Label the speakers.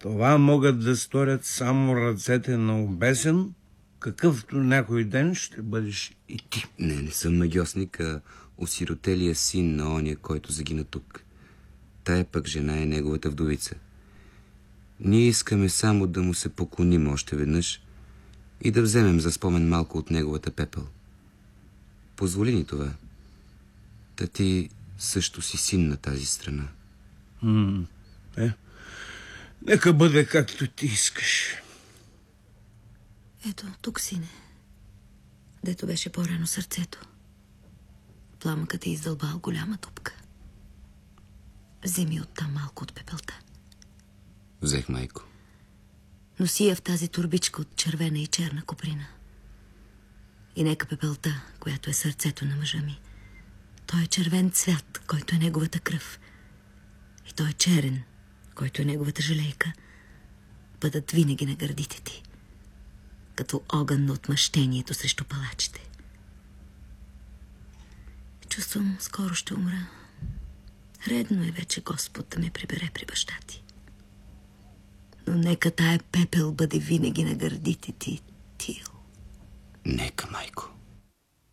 Speaker 1: Това могат да сторят само ръцете на обесен, какъвто някой ден ще бъдеш и ти.
Speaker 2: Не съм магьосник, а осиротелия син на оня, който загина тук. Тая пък жена е неговата вдовица. Ние искаме само да му се поклоним още веднъж и да вземем за спомен малко от неговата пепел. Позволи ни това. Та ти също си син на тази страна.
Speaker 1: Нека бъде както ти искаш.
Speaker 3: Ето, тук, сине. Дето беше по-рано сърцето. Пламъкът е издълбал голяма дупка. Вземи оттам малко от пепелта.
Speaker 2: Взех, майко.
Speaker 3: Носи я в тази турбичка от червена и черна коприна. И нека пепелта, която е сърцето на мъжа ми, той е червен цвят, който е неговата кръв, и той е черен, който е неговата жалейка, бъдат винаги на гърдите ти, като огън на отмъщението срещу палачите. Чувствам, скоро ще умра. Редно е вече Господ да ме прибере при баща ти. Но нека тая пепел бъде винаги на гърдите ти, Тил.
Speaker 2: Нека, майко.